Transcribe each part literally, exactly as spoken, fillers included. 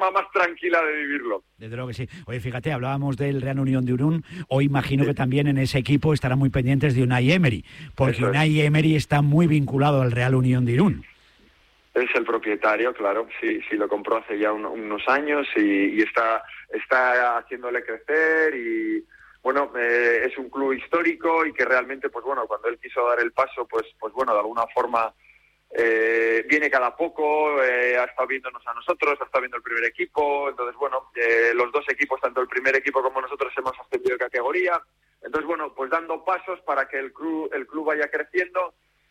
forma más tranquila de vivirlo. Desde luego que sí. Oye, fíjate, hablábamos del Real Unión de Irún. Hoy imagino sí. que también en ese equipo estarán muy pendientes de Unai Emery, porque Eso Unai es. Emery está muy vinculado al Real Unión de Irún. Es el propietario, claro, sí, sí lo compró hace ya un, unos años y, y está, está haciéndole crecer y bueno, eh, es un club histórico y que realmente, pues bueno, cuando él quiso dar el paso, pues, pues bueno, de alguna forma eh, viene cada poco, eh, ha estado viéndonos a nosotros, ha estado viendo el primer equipo, entonces bueno, eh, los dos equipos, tanto el primer equipo como nosotros hemos ascendido de categoría, entonces bueno, pues dando pasos para que el club, el club vaya creciendo.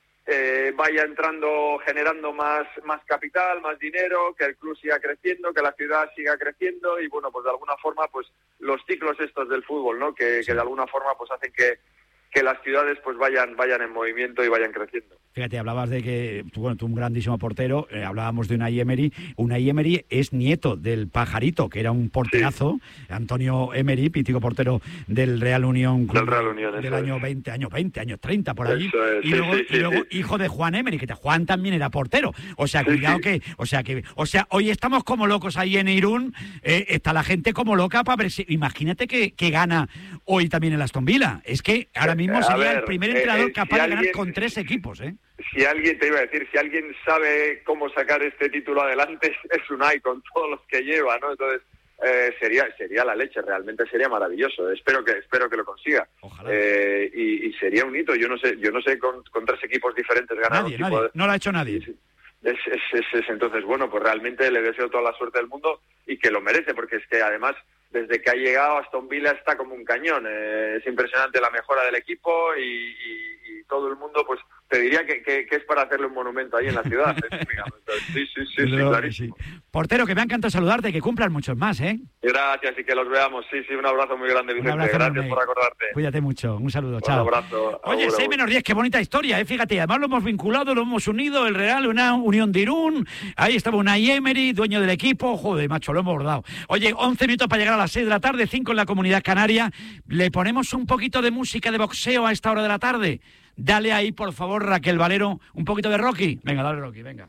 Eh, vaya entrando, generando más más capital, más dinero, que el club siga creciendo, que la ciudad siga creciendo y bueno, pues de alguna forma pues los ciclos estos del fútbol, ¿no? Que, sí. que de alguna forma pues hacen que, que las ciudades pues vayan vayan en movimiento y vayan creciendo. Fíjate, hablabas de que, bueno, tú un grandísimo portero, eh, hablábamos de Unai Emery. Unai Emery es nieto del Pajarito, que era un porterazo, sí. Antonio Emery, mítico portero del Real Unión Club, del Real Unión, del año es. veinte, años veinte, años treinta, por ahí. Es, y sí, luego, sí, y luego sí, sí. hijo de Juan Emery, que Juan también era portero. O sea, sí, cuidado sí. que, o sea, que, o sea, hoy estamos como locos ahí en Irún, eh, está la gente como loca para ver si, imagínate que, que gana hoy también el Aston Villa. Es que ahora mismo sería ver, el primer entrenador eh, capaz si de ganar alguien... con tres equipos, ¿eh? Si alguien, te iba a decir, si alguien sabe cómo sacar este título adelante es Unai, con todos los que lleva, ¿no? Entonces, eh, sería sería la leche, realmente sería maravilloso. Espero que espero que lo consiga. Ojalá. Eh, y, y sería un hito. Yo no sé, yo no sé con, con tres equipos diferentes ganar nadie, un tipo nadie. de... No lo ha hecho nadie. Es, es, es, es, entonces, bueno, pues realmente le deseo toda la suerte del mundo y que lo merece, porque es que además, desde que ha llegado Aston Villa está como un cañón. Eh, es impresionante la mejora del equipo y, y, y todo el mundo, pues, te diría que, que, que es para hacerle un monumento ahí en la ciudad. ¿eh? Entonces, sí, sí, sí, sí, clarísimo. Sí. Portero, que me ha encantado saludarte, que cumplan muchos más, ¿eh? Gracias y que los veamos. Sí, sí, un abrazo muy grande, Vicente. Gracias enorme. Por acordarte. Cuídate mucho. Un saludo, chao. Un abrazo. Oye, seis menos diez, qué bonita historia, ¿eh? Fíjate, además lo hemos vinculado, lo hemos unido, el Real, una Unión de Irún. Ahí estaba Unai Emery, dueño del equipo. Joder, macho, lo hemos dado. Oye, once minutos para llegar a las seis de la tarde, cinco en la Comunidad Canaria. ¿Le ponemos un poquito de música de boxeo a esta hora de la tarde? Dale ahí, por favor, Raquel Valero, un poquito de Rocky. Venga, dale, Rocky, venga.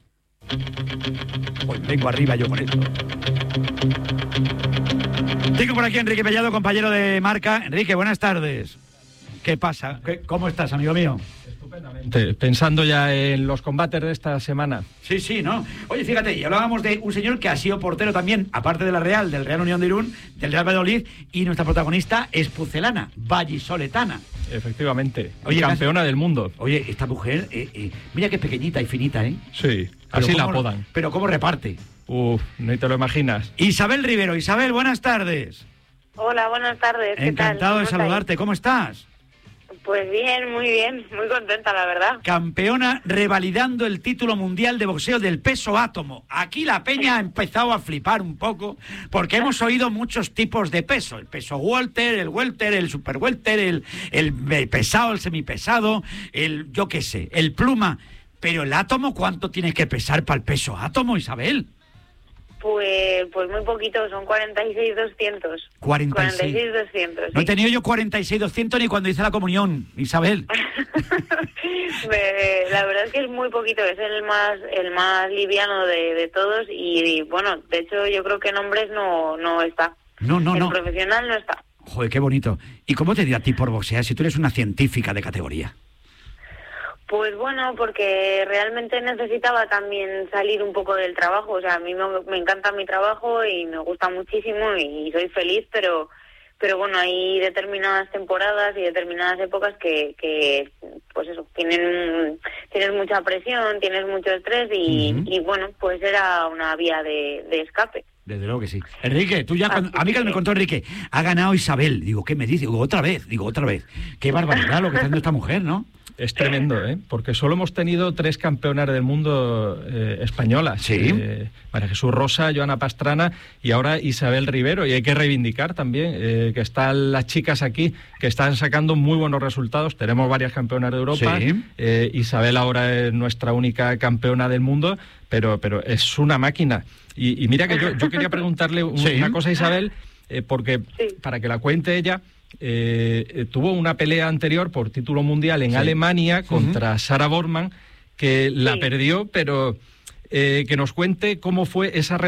Uy, vengo arriba yo con esto. Tengo por aquí a Enrique Mellado, compañero de Marca. Enrique, buenas tardes. ¿Qué pasa? ¿Qué, ¿Cómo estás, amigo mío? Estupendamente. Pensando ya en los combates de esta semana. Sí, sí, ¿no? Oye, fíjate, y hablábamos de un señor que ha sido portero también, aparte de la Real, del Real Unión de Irún, del Real Valladolid, y nuestra protagonista es pucelana, vallisoletana. Efectivamente, oye, campeona del mundo. Oye, esta mujer, eh, eh, mira que es pequeñita y finita, ¿eh? Sí, así la apodan. Pero cómo reparte. Uf, no te lo imaginas. Isabel Rivero. Isabel, buenas tardes. Hola, buenas tardes. ¿Qué Encantado tal? de saludarte. ¿Cómo estás? Pues bien, muy bien, muy contenta, la verdad. Campeona revalidando el título mundial de boxeo del peso átomo. Aquí la peña ha empezado a flipar un poco porque hemos oído muchos tipos de peso. El peso welter, el welter, el super welter, el, el pesado, el semipesado, el yo qué sé, el pluma. Pero el átomo, ¿cuánto tiene que pesar para el peso átomo, Isabel? Pues, pues muy poquito, son cuarenta y seis doscientos. cuarenta y seis doscientos. Sí. No he tenido yo cuarenta y seis doscientos ni cuando hice la comunión, Isabel. La verdad es que es muy poquito, es el más el más liviano de, de todos y, y bueno, de hecho yo creo que en hombres no, no está. No, no, en no. profesional no está. Joder, qué bonito. ¿Y cómo te dio a ti por boxear si tú eres una científica de categoría? Pues bueno, porque realmente necesitaba también salir un poco del trabajo. O sea, a mí me, me encanta mi trabajo y me gusta muchísimo y, y soy feliz, pero pero bueno, hay determinadas temporadas y determinadas épocas que, que pues eso, tienen tienes mucha presión, tienes mucho estrés y, uh-huh. y bueno, pues era una vía de, de escape. Desde luego que sí. Enrique, tú ya, cuando, a mí que me contó Enrique, ha ganado Isabel. Digo, ¿qué me dice? Digo, otra vez, digo, otra vez. Qué barbaridad lo que está haciendo esta mujer, ¿no? Es tremendo, ¿eh? Porque solo hemos tenido tres campeonas del mundo eh, españolas. Sí. Eh, María Jesús Rosa, Joana Pastrana y ahora Isabel Rivero. Y hay que reivindicar también eh, que están las chicas aquí que están sacando muy buenos resultados. Tenemos varias campeonas de Europa. Sí. Eh, Isabel ahora es nuestra única campeona del mundo, pero, pero es una máquina. Y, y mira que yo, yo quería preguntarle un, sí. una cosa a Isabel, eh, porque sí. para que la cuente ella... Eh, eh, tuvo una pelea anterior por título mundial en sí. Alemania contra uh-huh. Sara Bormann, que la sí. perdió, pero eh, que nos cuente cómo fue esa